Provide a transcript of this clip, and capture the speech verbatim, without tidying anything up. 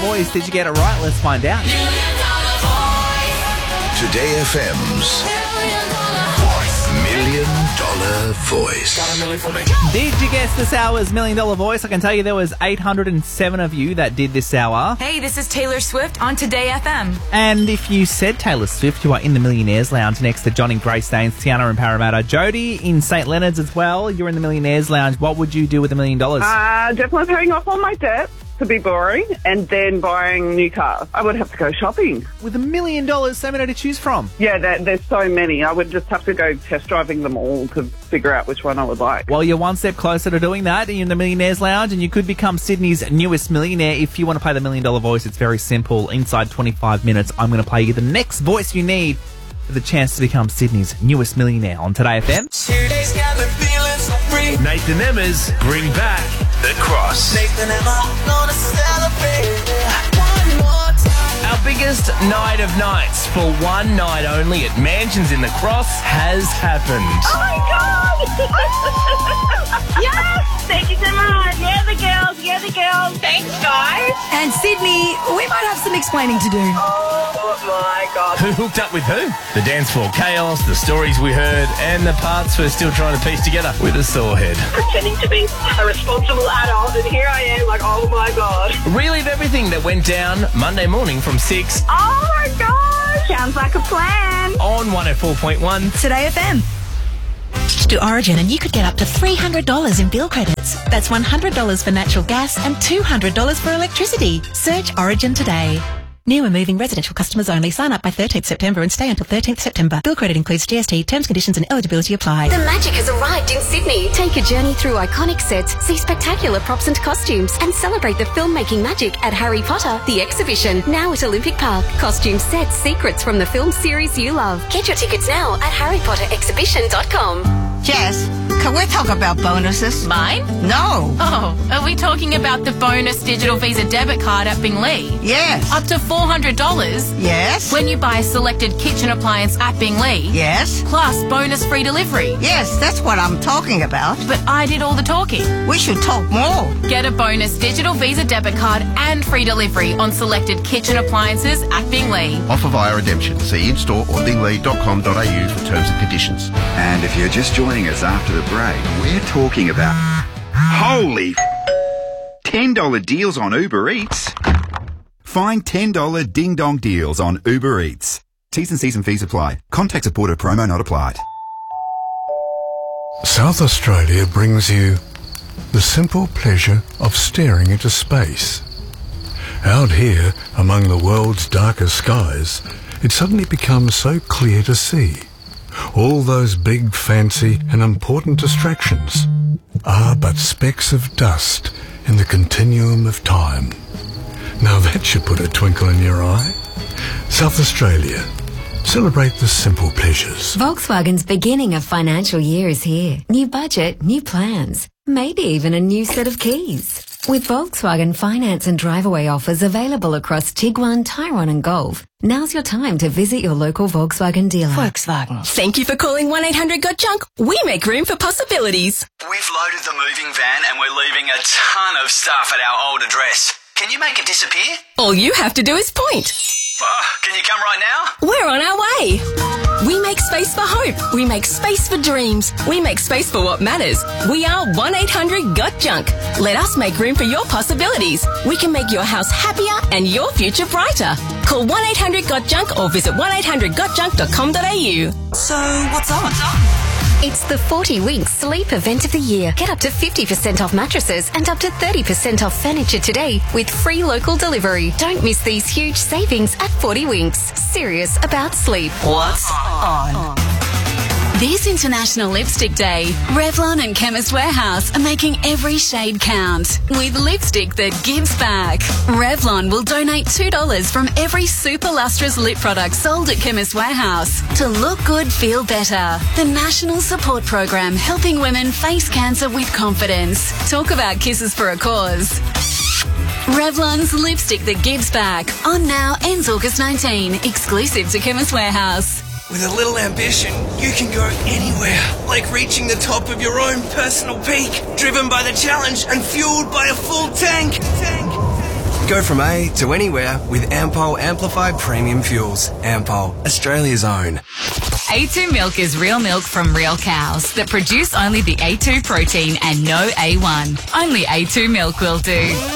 Voice. Did you get it right? Let's find out. Today F M's Million Dollar Voice. Did you guess this hour's Million Dollar Voice? I can tell you there was eight hundred seven of you that did this hour. Hey, this is Taylor Swift on Today F M. And if you said Taylor Swift, you are in the Millionaires Lounge next to John in Greystanes, Tiana in Parramatta, Jody in Saint Leonard's as well. You're in the Millionaires Lounge. What would you do with a million dollars? Uh, definitely paying off all my debt, to be boring, and then buying a new car. I would have to go shopping. With a million dollars, so many to choose from. Yeah, there, there's so many. I would just have to go test driving them all to figure out which one I would like. Well, you're one step closer to doing that. You're in the Millionaires Lounge, and you could become Sydney's newest millionaire. If you want to play the Million Dollar Voice, it's very simple. Inside twenty-five minutes, I'm going to play you the next voice you need for the chance to become Sydney's newest millionaire on Today F M. Today's got me feeling so free. Nathan Emmers bring back The Cross. Nathan Emma gonna celebrate one more time. Our biggest night of nights for one night only at Mansions in the Cross has happened. Oh my God! Yes! Thank you so much. Yeah, the girls. Yeah, the girls. Thanks, guys. And Sydney, we might have some explaining to do. Oh my God. Who hooked up with who? The dance floor chaos, the stories we heard, and the parts we're still trying to piece together with a sore head. Pretending to be a responsible adult, and here I am, like, oh my God. Relive everything that went down Monday morning from six Oh my God. Sounds like a plan. on one oh four point one. Today F M. To Origin and you could get up to three hundred dollars in bill credits. That's one hundred dollars for natural gas and two hundred dollars for electricity. Search Origin today. New and moving residential customers only. Sign up by thirteenth September and stay until thirteenth September. Bill credit includes G S T. Terms, conditions and eligibility apply. The magic has arrived in Sydney. Take a journey through iconic sets, see spectacular props and costumes, and celebrate the filmmaking magic at Harry Potter, the exhibition, now at Olympic Park. Costume sets, secrets from the film series you love. Get your tickets now at harry potter exhibition dot com. Jess, can we talk about bonuses? Mine? No. Oh, are we talking about the bonus digital Visa debit card at Binglee? Yes. Up to four hundred dollars? Yes. When you buy a selected kitchen appliance at Binglee? Yes. Plus bonus free delivery? Yes, that's what I'm talking about. But I did all the talking. We should talk more. Get a bonus digital Visa debit card and free delivery on selected kitchen appliances at Binglee. Offer via redemption. See in-store or binglee dot com dot a u for terms and conditions. And if you're just joining us after the break, we're talking about holy ten dollar deals on Uber Eats. Find ten dollar ding-dong deals on Uber Eats. T's and C's and fees apply. Contact supported promo not applied. South Australia brings you the simple pleasure of staring into space. Out here, among the world's darkest skies, it suddenly becomes so clear to see. All those big, fancy and important distractions are but specks of dust in the continuum of time. Now that should put a twinkle in your eye. South Australia. Celebrate the simple pleasures. Volkswagen's beginning of financial year is here. New budget, new plans, maybe even a new set of keys. With Volkswagen finance and drive-away offers available across Tiguan, Tyrone and Golf, now's your time to visit your local Volkswagen dealer. Volkswagen. Thank you for calling one eight hundred got junk. We make room for possibilities. We've loaded the moving van and we're leaving a ton of stuff at our old address. Can you make it disappear? All you have to do is point. Uh, can you come right now? We're on our way. We make space for hope. We make space for dreams. We make space for what matters. We are one eight hundred got junk. Let us make room for your possibilities. We can make your house happier and your future brighter. Call one eight hundred got junk or visit one eight hundred got junk dot com dot a u. So, what's on? What's on? It's the forty Winks Sleep Event of the Year. Get up to fifty percent off mattresses and up to thirty percent off furniture today with free local delivery. Don't miss these huge savings at forty Winks. Serious about sleep. What's on? This International Lipstick Day, Revlon and Chemist Warehouse are making every shade count with lipstick that gives back. Revlon will donate two dollars from every super lustrous lip product sold at Chemist Warehouse to look good, feel better. The national support program helping women face cancer with confidence. Talk about kisses for a cause. Revlon's lipstick that gives back. On now, ends August nineteenth. Exclusive to Chemist Warehouse. With a little ambition, you can go anywhere, like reaching the top of your own personal peak, driven by the challenge and fueled by a full tank. tank. Go from A to anywhere with Ampol Amplified Premium Fuels. Ampol, Australia's own. A two milk is real milk from real cows that produce only the A two protein and no A one. Only A two milk will do.